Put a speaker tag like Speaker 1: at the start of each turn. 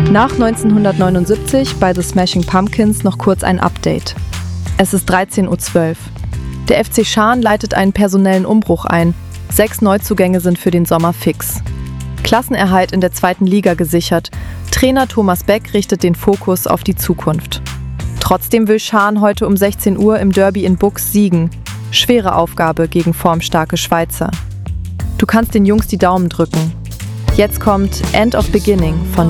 Speaker 1: Nach 1979 bei The Smashing Pumpkins noch kurz ein Update. Es ist 13:12 Uhr. Der FC Schaan leitet einen personellen Umbruch ein. 6 Neuzugänge sind für den Sommer fix. Klassenerhalt in der 2. Liga gesichert. Trainer Thomas Beck richtet den Fokus auf die Zukunft. Trotzdem will Schaan heute um 16 Uhr im Derby in Buchs siegen. Schwere Aufgabe gegen formstarke Schweizer. Du kannst den Jungs die Daumen drücken. Jetzt kommt End of Beginning von